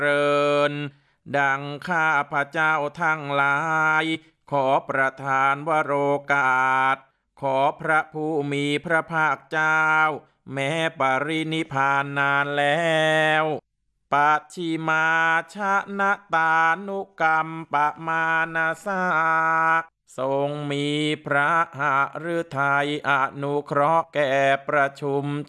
เริญดังข้าพระเจ้าทั้งหลายขอประทานวโรกาสขอพระผู้มีพระภาคเจ้าแม้ปรินิพพานนานแล้วปัจฉิมาชนะตานุกรรมปมานาสาทรงมีพระหฤทัยอนุเคราะห์แก่ประชุม